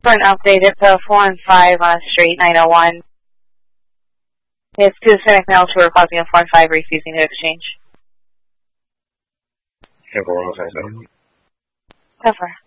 For an update, it's a 415 on Street 901. It's 2 Cynic Mail to requesting a 415 refusing to exchange. Careful, 105. Cover.